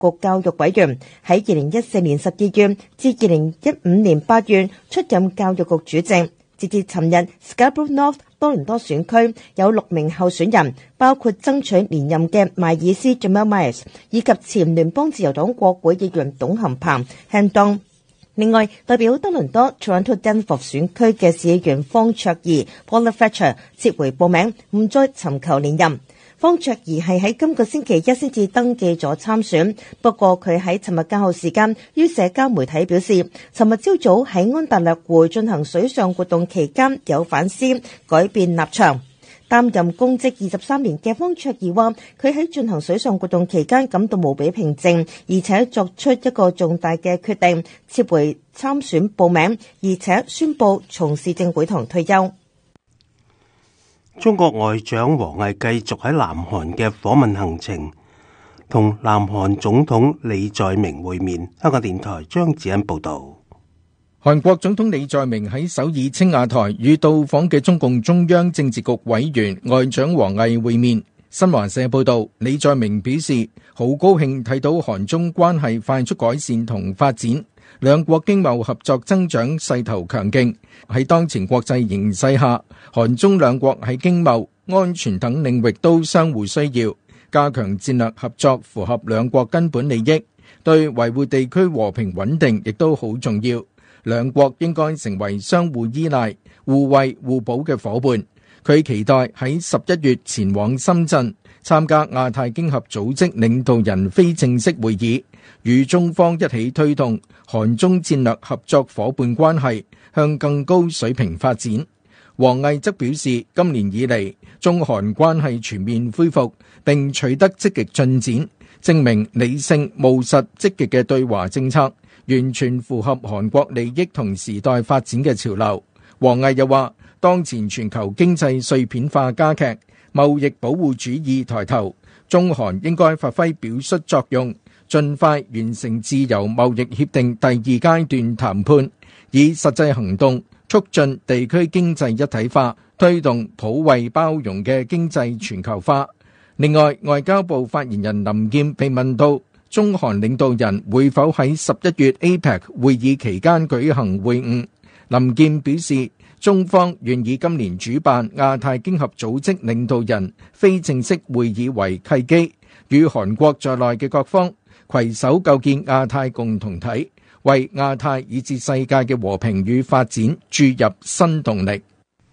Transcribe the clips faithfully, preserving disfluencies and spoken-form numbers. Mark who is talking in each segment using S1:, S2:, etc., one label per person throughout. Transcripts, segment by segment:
S1: 局教育委員，喺二零一四年十二月至二零一五年八月出任教育局主席。截至尋日 ，Scarborough North 多倫多選區有六名候選人，包括爭取連任嘅邁爾斯 Jamal Myers 以及前聯邦自由黨國會議員董含鵬 Hendon。另外，代表多倫多 Toronto Danforth 選區嘅市議員方卓儀 Paula Fletcher 撤回報名，唔再尋求連任。方卓儀係喺今個星期一先至登記咗參選，不過佢喺尋日較後時間於社交媒體表示，尋日朝早喺安大略湖進行水上活動期間有反思，改變立場。擔任公職二十三年嘅方卓儀話，佢喺進行水上活動期間感到無比平靜，而且作出一個重大嘅決定，撤回參選報名，而且宣布從市政會堂退休。
S2: 中國外長王毅繼續喺南韓嘅訪問行程，同南韓總統李在明會面。香港電台張子欣報道。
S3: 韓國總統李在明喺首爾青瓦台與到訪嘅中共中央政治局委員外長王毅會面。新華社報道，李在明表示好高興睇到韓中關係快速改善同發展，兩國經貿合作增長勢頭強勁。喺當前國際形勢下，韓中兩國喺經貿、安全等領域都相互需要，加強戰略合作符合兩國根本利益，對維護地區和平穩定亦都好重要。兩國應該成為相互依賴、互惠互補嘅夥伴。佢期待喺十一月前往深圳參加亞太經合組織領導人非正式會議，與中方一起推動韓中戰略合作夥伴關係向更高水平發展。王毅則表示，今年以嚟，中韓關係全面恢復並取得積極進展，證明理性、務實、積極嘅對華政策完全符合韓國利益同時代發展嘅潮流。王毅又話，當前全球經濟碎片化加劇，貿易保護主義抬頭，中韓應該發揮表率作用，盡快完成自由貿易協定第二階段談判，以實際行動促進地區經濟一體化，推動普惠包容嘅經濟全球化。另外，外交部發言人林劍被問到中韓領導人會否喺十一月 A P E C 會議期間舉行會晤，林劍表示，中方願以今年主辦亞太經合組織領導人非正式會議為契機，與韓國在內嘅各方攜手構建亞太共同體，為亞太以至世界嘅和平與發展注入新動力。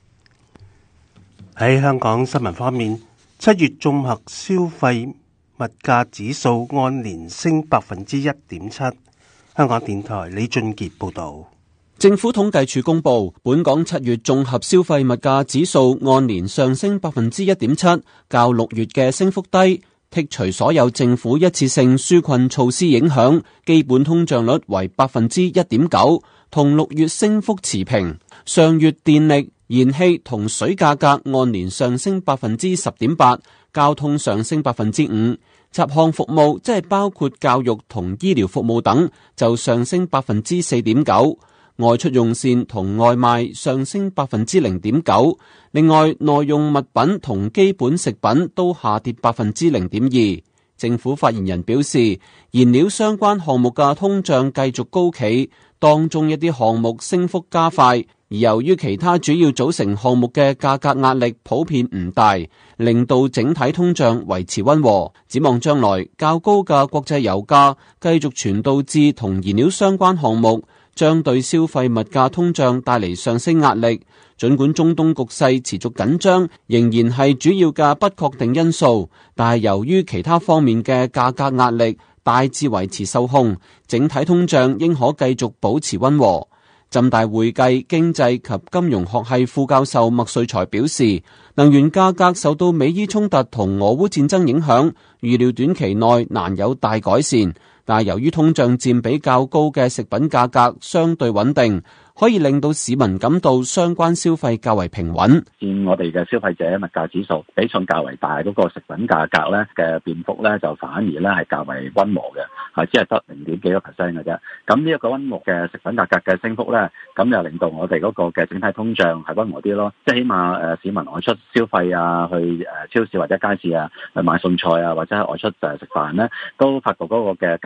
S2: 喺香港新聞方面，七月綜合消費物價指數按年升百分之一點七。香港電台李俊傑報導。
S4: 政府統計處公布，本港七月綜合消費物價指數按年上升百分之一點七，較六月嘅升幅低。剔除所有政府一次性紓困措施影響，基本通脹率為百分之一點九，同六月升幅持平。上月電力、燃氣同水價格按年上升百分之十點八，交通上升百分之五，雜項服務即係包括教育同醫療服務等就上升百分之四點九。外出用膳同外賣上升百分之零點九，另外耐用物品同基本食品都下跌百分之零點二。政府發言人表示，燃料相關項目嘅通脹繼續高企，當中一啲項目升幅加快，而由於其他主要組成項目嘅價格壓力普遍唔大，令到整體通脹維持溫和。展望將來，較高嘅國際油價繼續傳導至同燃料相關項目，將對消費物價通脹帶嚟上升壓力。儘管中東局勢持續緊張，仍然係主要嘅不確定因素，但係由於其他方面嘅價格壓力大致維持受控，整體通脹應可繼續保持溫和。浸大會計、經濟及金融學系副教授麥瑞才表示，能源價格受到美伊衝突同俄烏戰爭影響，預料短期內難有大改善。 但係由於通脹佔比較高嘅食品價格相對穩定，可以令到市民感到相關消費較為平穩。
S5: 佔我哋嘅消費者物價指數比重較為大嗰個食品價格咧嘅變幅咧，就反而咧係較為溫和嘅，係只係得零點幾個 percent 嘅啫。咁呢一個溫和嘅食品價格嘅升幅咧，咁又令到我哋嗰個嘅整體通脹係溫和啲咯。即係起碼誒市民外出消費啊，去誒超市或者街市啊，去買餸菜啊，或者係外出誒食飯咧，都發覺嗰個嘅